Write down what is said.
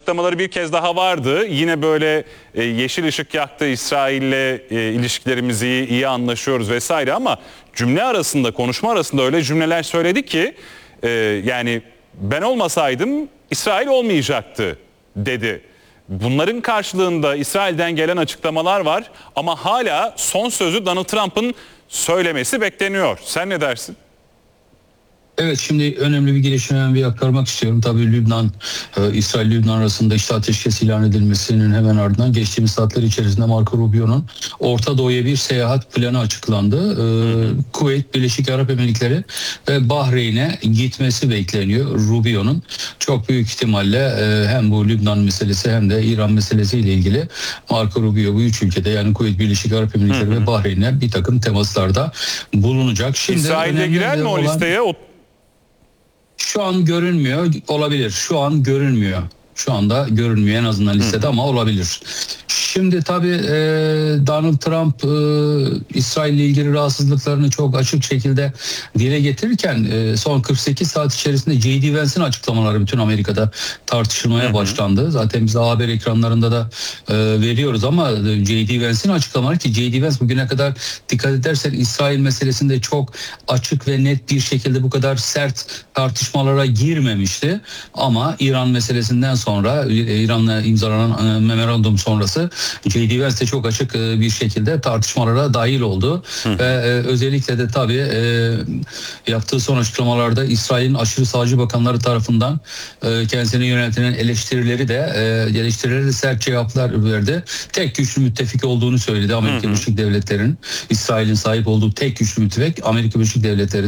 açıklamaları bir kez daha vardı. Yine böyle yeşil ışık yaktı, İsrail'le ilişkilerimizi iyi anlaşıyoruz vesaire, ama cümle arasında, konuşma arasında öyle cümleler söyledi ki yani ben olmasaydım İsrail olmayacaktı dedi. Bunların karşılığında İsrail'den gelen açıklamalar var ama hala son sözü Donald Trump'ın söylemesi bekleniyor. Sen ne dersin? Evet, şimdi önemli bir gelişme bir aktarmak istiyorum. Tabii Lübnan, İsrail-Lübnan arasında işte ateşkes ilan edilmesinin hemen ardından geçtiğimiz saatler içerisinde Marco Rubio'nun Orta Doğu'ya bir seyahat planı açıklandı. Kuveyt, Birleşik Arap Emirlikleri ve Bahreyn'e gitmesi bekleniyor Rubio'nun. Çok büyük ihtimalle hem bu Lübnan meselesi hem de İran meselesiyle ilgili Marco Rubio bu üç ülkede, yani Kuveyt, Birleşik Arap Emirlikleri ve Bahreyn'e bir takım temaslarda bulunacak. Şimdi İsrail'de girer mi o listeye? Şu an görünmüyor, olabilir. Şu an görünmüyor. Şu anda görünmüyor en azından listede ama olabilir. Şimdi tabii Donald Trump İsrail ile ilgili rahatsızlıklarını çok açık şekilde dile getirirken son 48 saat içerisinde J.D. Vance'in açıklamaları bütün Amerika'da tartışılmaya başlandı. Zaten biz haber ekranlarında da veriyoruz ama J.D. Vance'in açıklamaları, ki J.D. Vance bugüne kadar dikkat edersen İsrail meselesinde çok açık ve net bir şekilde bu kadar sert tartışmalara girmemişti. Ama İran meselesinden sonra, İran'la imzalanan memorandum sonrası J.D. Vance de çok açık bir şekilde tartışmalara dahil oldu. Ve özellikle de tabii yaptığı son açıklamalarda İsrail'in aşırı sağcı bakanları tarafından kendisine yöneltilen eleştirileri de sert cevaplar verdi. Tek güçlü müttefik olduğunu söyledi Amerika Birleşik Devletleri'nin. İsrail'in sahip olduğu tek güçlü müttefik Amerika Birleşik Devletleri.